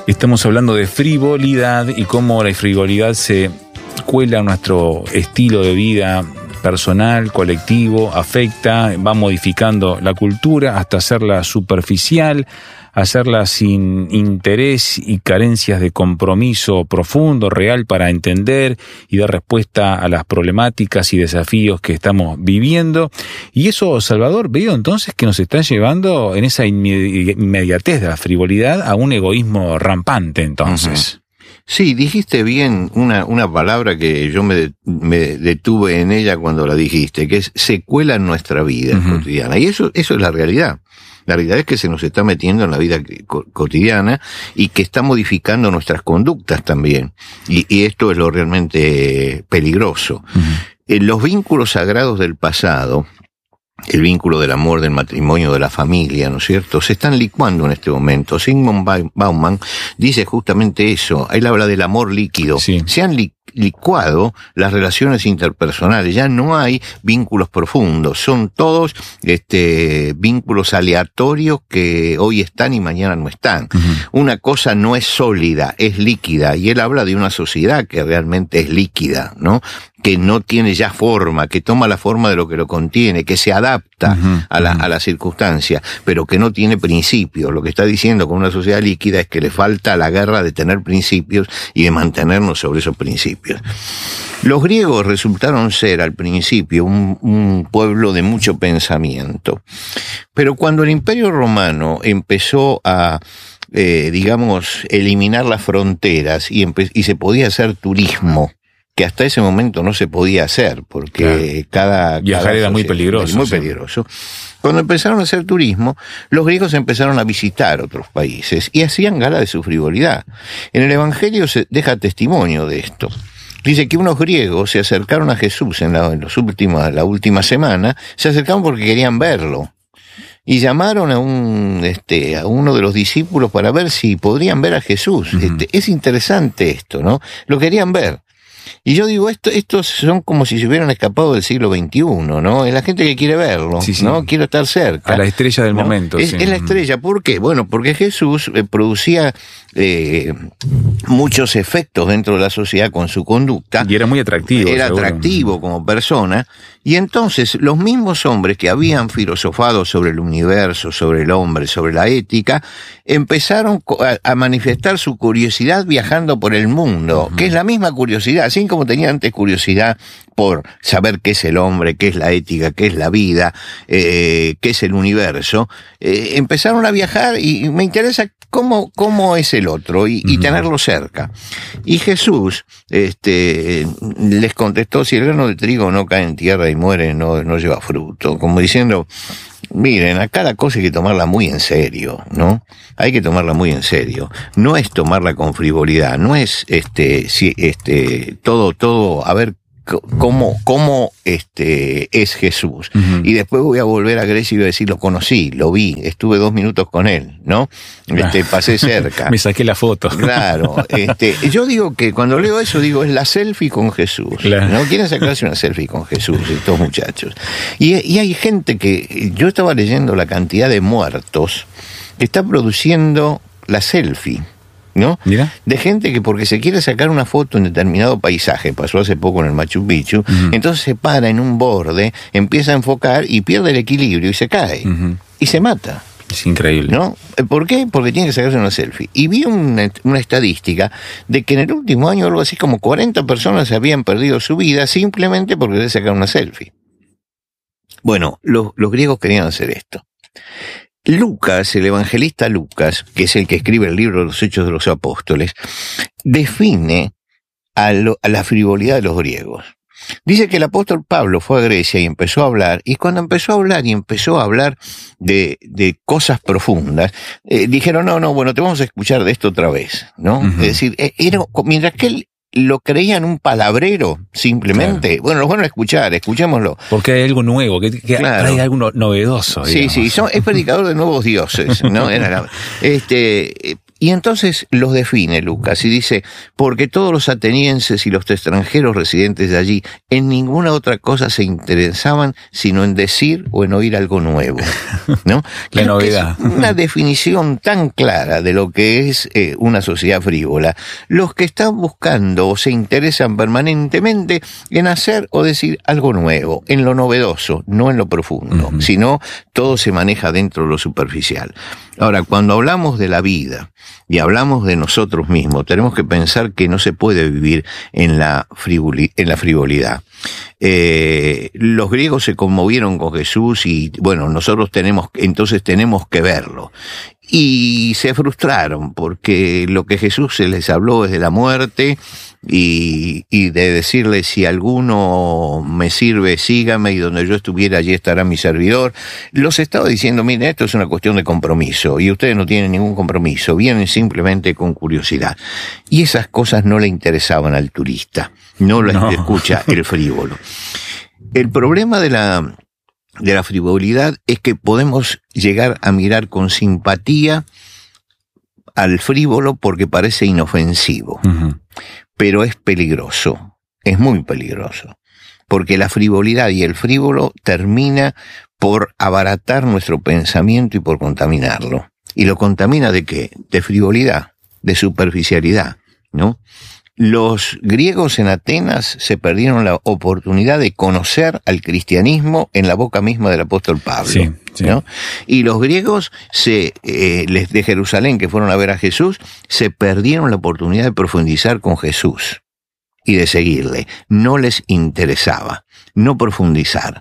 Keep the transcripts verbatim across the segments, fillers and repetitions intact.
Estamos hablando de frivolidad y cómo la frivolidad se cuela en nuestro estilo de vida personal, colectivo, afecta, va modificando la cultura hasta hacerla superficial, hacerla sin interés y carencias de compromiso profundo, real para entender y dar respuesta a las problemáticas y desafíos que estamos viviendo. Y eso, Salvador, veo entonces que nos está llevando en esa inmediatez de la frivolidad a un egoísmo rampante, entonces. Uh-huh. Sí, dijiste bien una, una palabra que yo me, me detuve en ella cuando la dijiste, que es secuela en nuestra vida uh-huh. cotidiana. Y eso, eso es la realidad. La realidad es que se nos está metiendo en la vida co- cotidiana y que está modificando nuestras conductas también. Y, y esto es lo realmente peligroso. Uh-huh. En los vínculos sagrados del pasado, el vínculo del amor, del matrimonio, de la familia, ¿no es cierto?, se están licuando en este momento. Zygmunt Bauman dice justamente eso. Él habla del amor líquido. Sí. Se han li- licuado las relaciones interpersonales. Ya no hay vínculos profundos. Son todos este vínculos aleatorios que hoy están y mañana no están. Uh-huh. Una cosa no es sólida, es líquida. Y él habla de una sociedad que realmente es líquida, ¿no?, que no tiene ya forma, que toma la forma de lo que lo contiene, que se adapta uh-huh, a la, uh-huh. a la circunstancia, pero que no tiene principios. Lo que está diciendo con una sociedad líquida es que le falta la guerra de tener principios y de mantenernos sobre esos principios. Los griegos resultaron ser al principio un, un pueblo de mucho pensamiento, pero cuando el Imperio Romano empezó a eh, digamos, eliminar las fronteras y, empe- y se podía hacer turismo, que hasta ese momento no se podía hacer, porque claro. cada... Viajar cada era muy peligroso. Muy sí. peligroso. Cuando empezaron a hacer turismo, los griegos empezaron a visitar otros países y hacían gala de su frivolidad. En el Evangelio se deja testimonio de esto. Dice que unos griegos se acercaron a Jesús en la, en los últimos, la última semana, se acercaron porque querían verlo. Y llamaron a un, este, a uno de los discípulos para ver si podrían ver a Jesús. Uh-huh. Este, es interesante esto, ¿no? Lo querían ver. Y yo digo, esto, estos son como si se hubieran escapado del siglo veintiuno, ¿no? Es la gente que quiere verlo, sí, sí. ¿no? Quiere estar cerca. A la estrella del ¿no? momento. Es, sí. es la estrella. ¿Por qué? Bueno, porque Jesús eh, producía eh, muchos efectos dentro de la sociedad con su conducta. Y era muy atractivo. Era seguro. atractivo como persona. Y entonces los mismos hombres que habían filosofado sobre el universo, sobre el hombre, sobre la ética, empezaron a, a manifestar su curiosidad viajando por el mundo, uh-huh. que es la misma curiosidad, así como tenía antes curiosidad por saber qué es el hombre, qué es la ética, qué es la vida, eh, qué es el universo, eh, empezaron a viajar y, y me interesa cómo, cómo es el otro y, y uh-huh. tenerlo cerca. Y Jesús este, les contestó, si el grano de trigo no cae en tierra y muere, no, no lleva fruto, como diciendo, miren, acá la cosa hay que tomarla muy en serio, ¿no? Hay que tomarla muy en serio. No es tomarla con frivolidad, no es este, si, este, todo, todo, a ver cómo, cómo este, es Jesús. Uh-huh. Y después voy a volver a Grecia y voy a decir, lo conocí, lo vi, estuve dos minutos con él, ¿no? Este, pasé cerca. Me saqué la foto. Claro, este, yo digo que cuando leo eso, digo, es la selfie con Jesús, claro. ¿no? Quieren sacarse una selfie con Jesús, estos muchachos. Y, y hay gente que, yo estaba leyendo la cantidad de muertos que está produciendo la selfie, ¿no? Mira. De gente que porque se quiere sacar una foto en determinado paisaje, pasó hace poco en el Machu Picchu, uh-huh. entonces se para en un borde, empieza a enfocar y pierde el equilibrio y se cae. Uh-huh. Y se mata. Es increíble. ¿No? ¿Por qué? Porque tiene que sacarse una selfie. Y vi una, una estadística de que en el último año algo así como cuarenta personas habían perdido su vida simplemente porque querían sacar una selfie. Bueno, los, los griegos querían hacer esto. Lucas, el evangelista Lucas, que es el que escribe el libro de los Hechos de los Apóstoles, define a, lo, a la frivolidad de los griegos. Dice que el apóstol Pablo fue a Grecia y empezó a hablar, y cuando empezó a hablar y empezó a hablar de, de cosas profundas, eh, dijeron, no, no, bueno, te vamos a escuchar de esto otra vez, ¿no? Uh-huh. Es decir, eh, era, mientras que él lo creían un palabrero, simplemente. Claro. Bueno, los van a escuchar, escuchémoslo. Porque hay algo nuevo, que, que claro. hay algo novedoso. Sí, digamos. sí, son, es predicador de nuevos dioses, ¿no? Era la, este, Y entonces los define Lucas y dice, porque todos los atenienses y los extranjeros residentes de allí en ninguna otra cosa se interesaban sino en decir o en oír algo nuevo, ¿no? La novedad. Es una definición tan clara de lo que es eh, una sociedad frívola. Los que están buscando o se interesan permanentemente en hacer o decir algo nuevo, en lo novedoso, no en lo profundo, uh-huh. sino todo se maneja dentro de lo superficial. Ahora, cuando hablamos de la vida y hablamos de nosotros mismos, tenemos que pensar que no se puede vivir en la, frivoli- en la frivolidad. Eh, los griegos se conmovieron con Jesús y, bueno, nosotros tenemos, entonces tenemos que verlo. Y se frustraron porque lo que Jesús se les habló es de la muerte y, y de decirle, si alguno me sirve, sígame, y donde yo estuviera, allí estará mi servidor. Los estaba diciendo, miren, esto es una cuestión de compromiso y ustedes no tienen ningún compromiso, vienen simplemente con curiosidad. Y esas cosas no le interesaban al turista, no las no. escucha el frívolo. El problema de la... de la frivolidad es que podemos llegar a mirar con simpatía al frívolo porque parece inofensivo, uh-huh. pero es peligroso, es muy peligroso, porque la frivolidad y el frívolo termina por abaratar nuestro pensamiento y por contaminarlo. ¿Y lo contamina de qué? De frivolidad, de superficialidad, ¿no? Los griegos en Atenas se perdieron la oportunidad de conocer al cristianismo en la boca misma del apóstol Pablo, sí, sí. ¿no? Y los griegos se, eh, de Jerusalén, que fueron a ver a Jesús, se perdieron la oportunidad de profundizar con Jesús y de seguirle. No les interesaba, no profundizar.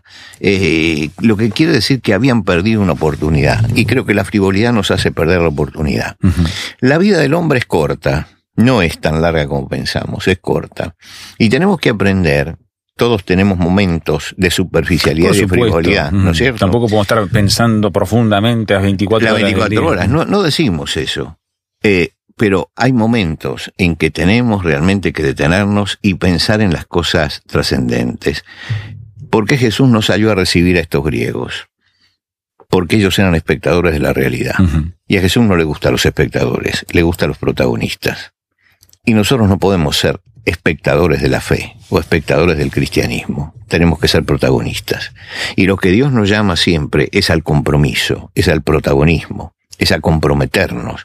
Eh, lo que quiere decir que habían perdido una oportunidad. Y creo que la frivolidad nos hace perder la oportunidad. Uh-huh. La vida del hombre es corta. No es tan larga como pensamos, es corta. Y tenemos que aprender, todos tenemos momentos de superficialidad y de frivolidad, ¿no es cierto? Tampoco podemos estar pensando profundamente las veinticuatro horas. Las veinticuatro horas, no, no decimos eso. Eh, pero hay momentos en que tenemos realmente que detenernos y pensar en las cosas trascendentes. ¿Por qué Jesús no salió a recibir a estos griegos? Porque ellos eran espectadores de la realidad. Uh-huh. Y a Jesús no le gustan los espectadores, le gustan los protagonistas. Y nosotros no podemos ser espectadores de la fe o espectadores del cristianismo. Tenemos que ser protagonistas. Y lo que Dios nos llama siempre es al compromiso, es al protagonismo, es a comprometernos.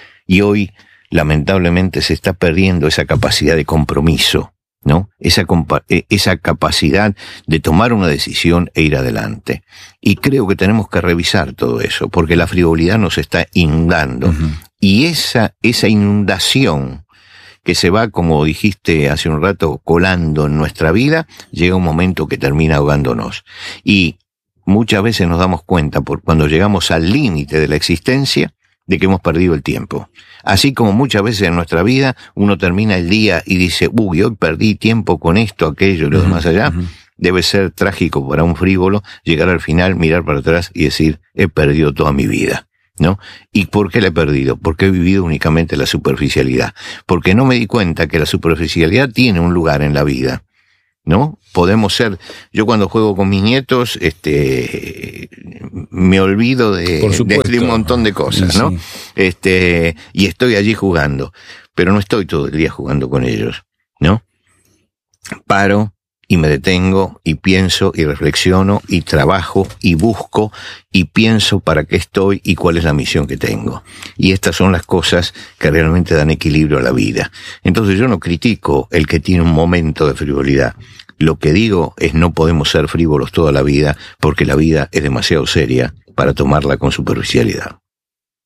Y hoy, lamentablemente, se está perdiendo esa capacidad de compromiso, ¿no? Esa, compa- esa capacidad de tomar una decisión e ir adelante. Y creo que tenemos que revisar todo eso, porque la frivolidad nos está inundando. Uh-huh. Y esa, esa inundación que se va, como dijiste hace un rato, colando en nuestra vida, llega un momento que termina ahogándonos. Y muchas veces nos damos cuenta, por cuando llegamos al límite de la existencia, de que hemos perdido el tiempo. Así como muchas veces en nuestra vida uno termina el día y dice, uy, hoy perdí tiempo con esto, aquello y lo demás allá. Uh-huh. Debe ser trágico para un frívolo llegar al final, mirar para atrás y decir, he perdido toda mi vida, ¿no? ¿Y por qué la he perdido? Porque he vivido únicamente la superficialidad. Porque no me di cuenta que la superficialidad tiene un lugar en la vida, ¿no? Podemos ser, yo cuando juego con mis nietos, este, me olvido de, de, de un montón de cosas, ¿no? Sí. Este, y estoy allí jugando, pero no estoy todo el día jugando con ellos, ¿no? Paro y me detengo y pienso y reflexiono y trabajo y busco y pienso para qué estoy y cuál es la misión que tengo. Y estas son las cosas que realmente dan equilibrio a la vida. Entonces yo no critico el que tiene un momento de frivolidad. Lo que digo es no podemos ser frívolos toda la vida porque la vida es demasiado seria para tomarla con superficialidad.